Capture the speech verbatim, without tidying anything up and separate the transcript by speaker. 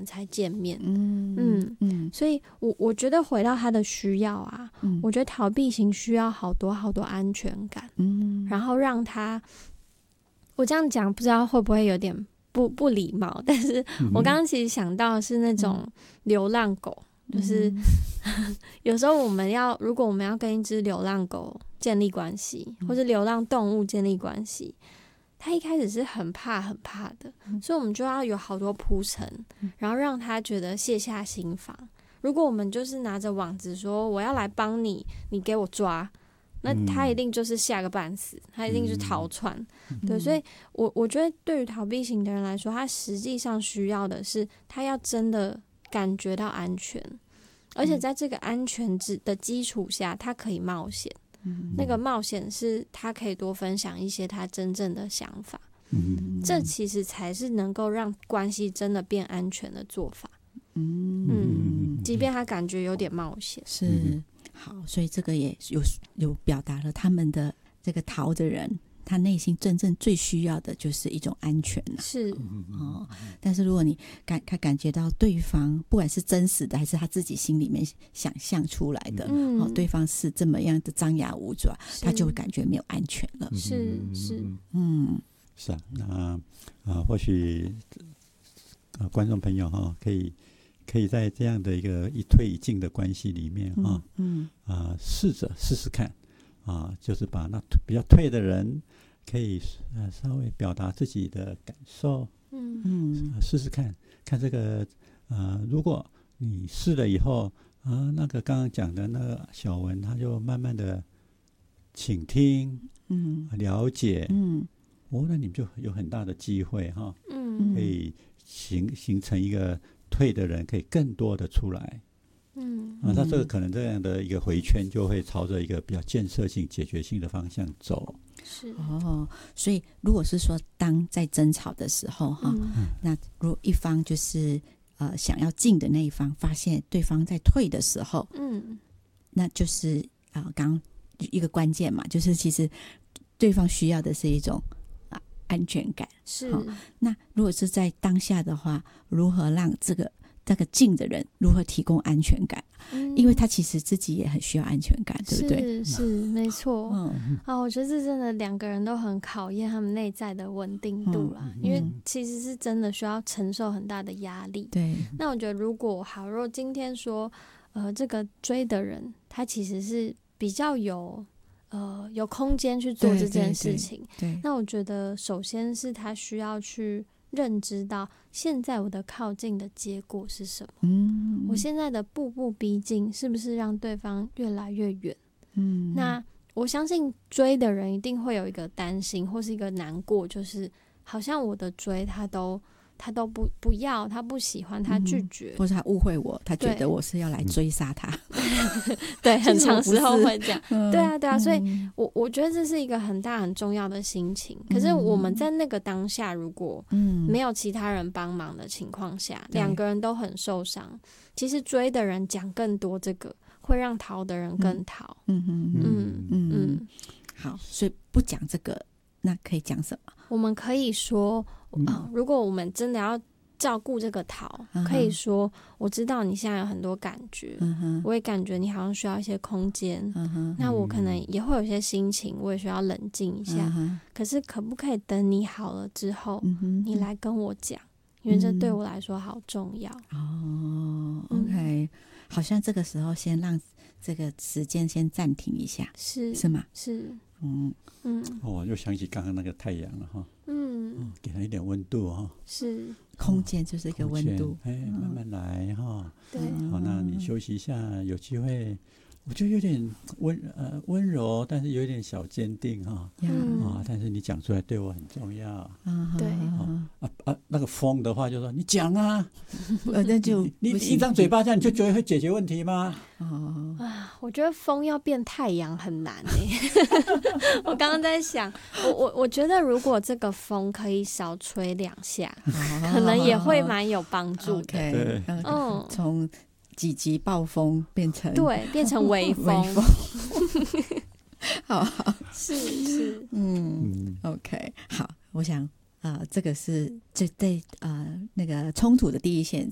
Speaker 1: 们才见面。
Speaker 2: 嗯
Speaker 1: 嗯
Speaker 2: 嗯，
Speaker 1: 所以我我觉得回到他的需要啊，
Speaker 2: 嗯
Speaker 1: 我觉得逃避型需要好多好多安全感，
Speaker 2: 嗯，
Speaker 1: 然后让他，我这样讲不知道会不会有点不不礼貌，但是我刚刚其实想到的是那种流浪狗，
Speaker 2: 嗯、
Speaker 1: 就是有时候我们要，如果我们要跟一只流浪狗建立关系，或是流浪动物建立关系，它一开始是很怕很怕的，
Speaker 2: 嗯、
Speaker 1: 所以我们就要有好多铺陈，然后让它觉得卸下心防。如果我们就是拿着网子说我要来帮你，你给我抓，那他一定就是吓个半死，他一定是逃窜。
Speaker 2: 嗯、
Speaker 1: 对，所以我我觉得对于逃避型的人来说，他实际上需要的是他要真的感觉到安全，而且在这个安全的基础下，他可以冒险。嗯、那个冒险是他可以多分享一些他真正的想法。嗯、这其实才是能够让关系真的变安全的做法。嗯嗯，即便他感觉有点冒险。
Speaker 2: 是。好，所以这个也有有表达了他们的这个逃的人，他内心真正最需要的就是一种安全、啊、
Speaker 1: 是、
Speaker 2: 哦、但是如果你感他感觉到对方不管是真实的还是他自己心里面想象出来的、嗯哦、对方是这么样的张牙舞爪，他就会感觉没有安全了。
Speaker 1: 是是
Speaker 3: 嗯，是啊，那啊，或许啊，观众朋友哈、哦，可以。可以在这样的一个一退一进的关系里面啊，嗯啊，试着试试看啊，就是把那比较退的人可以呃稍微表达自己的感受，嗯嗯，试试看看这个呃，如果你试了以后啊，那个刚刚讲的那个小文，他就慢慢的倾听，嗯，了解，嗯，哦，那你们就有很大的机会哈，嗯，可以形形成一个。退的人可以更多的出来，嗯，啊，那这个可能这样的一个回圈就会朝着一个比较建设性、解决性的方向走。
Speaker 1: 是
Speaker 2: 哦，所以如果是说当在争吵的时候哈、嗯，那如果一方就是呃想要进的那一方发现对方在退的时候，嗯，那就是啊，刚、呃、一个关键嘛，就是其实对方需要的是一种。安全感
Speaker 1: 是、
Speaker 2: 哦，那如果是在当下的话，如何让这个这个进的人如何提供安全感？嗯、因为他其实自己也很需要安全感，对不对？
Speaker 1: 是是，没错。嗯啊，我觉得这真的两个人都很考验他们内在的稳定度啦、嗯，因为其实是真的需要承受很大的压力。
Speaker 2: 对，
Speaker 1: 那我觉得如果好，如果今天说，呃，这个追的人他其实是比较有。呃，有空间去做这件事情，
Speaker 2: 对对对，
Speaker 1: 那我觉得首先是他需要去认知到，现在我的靠近的结果是什么？嗯，我现在的步步逼近，是不是让对方越来越远？嗯，那我相信追的人一定会有一个担心或是一个难过，就是好像我的追他都。他都不不要，他不喜欢，他拒绝，
Speaker 2: 嗯、或者他误会我，他觉得我是要来追杀他。
Speaker 1: 对，很长时候会这样。
Speaker 2: 嗯、
Speaker 1: 对啊，对啊，所以我我觉得这是一个很大很重要的心情。可是我们在那个当下，如果没有其他人帮忙的情况下，两、嗯、个人都很受伤，其实追的人讲更多，这个会让逃的人更逃。嗯嗯
Speaker 2: 嗯嗯嗯。好，所以不讲这个，那可以讲什么？
Speaker 1: 我们可以说。呃、如果我们真的要照顾这个逃、嗯、可以说我知道你现在有很多感觉、嗯、我也感觉你好像需要一些空间、嗯、那我可能也会有一些心情，我也需要冷静一下、嗯、可是可不可以等你好了之后、嗯、你来跟我讲，因为这对我来说好重要、
Speaker 2: 嗯、哦 OK、嗯、好像这个时候先让这个时间先暂停一下，
Speaker 1: 是
Speaker 2: 是吗？
Speaker 1: 是
Speaker 3: 嗯嗯，我又想起刚刚那个太阳了哈，嗯，给他一点温度哈，
Speaker 1: 是
Speaker 2: 空间就是一个温度，
Speaker 3: 哎，慢慢来哈，
Speaker 1: 对，
Speaker 3: 好，那你休息一下，有机会，我觉得有点温呃温柔，但是有点小坚定哈，嗯啊，但是你讲出来对我很重要，
Speaker 1: 嗯，对，
Speaker 3: 啊啊啊，那个风的话就说你讲啊，
Speaker 2: 那就
Speaker 3: 你一张嘴巴这样，你就觉得会解决问题吗？
Speaker 1: 哦啊，我觉得风要变太阳很难哎。我刚刚在想，我我我觉得如果这个风可以少吹两下，可能也会蛮有帮助的。
Speaker 2: Okay, 嗯，从几级暴风变成
Speaker 1: 对，变成微风。
Speaker 2: 微风好好，
Speaker 1: 是是，
Speaker 2: 嗯 ，OK， 好，我想。呃，这个是这对呃那个冲突的第一线